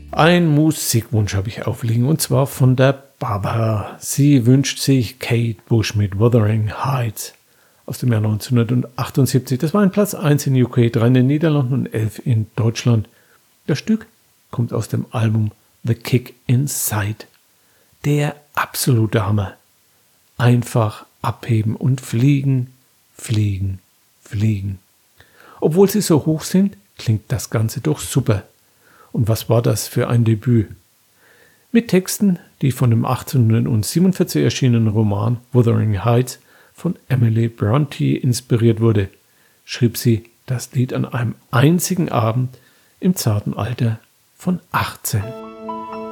Ein Musikwunsch habe ich aufliegen, und zwar von der Barbara. Sie wünscht sich Kate Bush mit Wuthering Heights aus dem Jahr 1978. Das war ein Platz 1 in UK, 3 in den Niederlanden und 11 in Deutschland. Das Stück kommt aus dem Album The Kick Inside. Der absolute Hammer. Einfach abheben und fliegen, fliegen, fliegen. Obwohl sie so hoch sind, klingt das Ganze doch super. Und was war das für ein Debüt? Mit Texten, die von dem 1847 erschienenen Roman Wuthering Heights von Emily Bronte inspiriert wurde, schrieb sie das Lied an einem einzigen Abend im zarten Alter von 18.